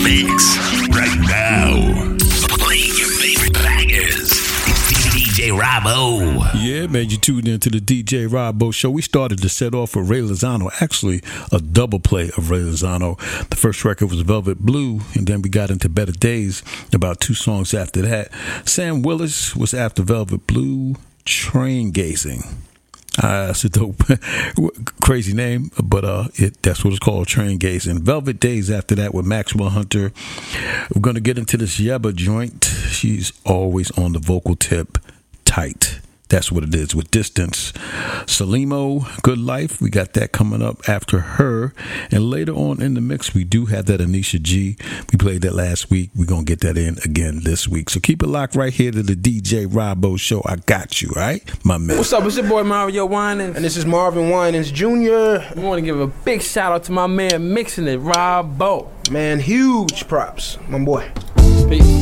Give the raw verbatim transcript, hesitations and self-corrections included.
mix right now. Playing your favorite bangers. It's D J Robbo. Yeah, man, you tuned into the D J Robbo Show. We started to set off with Ray Lozano, actually a double play of Ray Lozano. The first record was Velvet Blue, and then we got into Better Days about two songs after that. Sam Willis was after Velvet Blue, Train Gazing. Uh, that's a dope, crazy name, but uh, it that's what it's called, Train Gazing. Velvet Days after that with Maxwell Hunter. We're going to get into this Yebba joint. She's always on the vocal tip, tight. That's what it is with Distance. Salimo, Good Life. We got that coming up after her. And later on in the mix, we do have that Anisha G. We played that last week. We're going to get that in again this week. So keep it locked right here to the D J Robbo Show. I got you, all right? My man. What's up? It's your boy Mario Winans. And this is Marvin Winans Junior I want to give a big shout out to my man mixing it, Robbo. Man, huge props, my boy. Peace.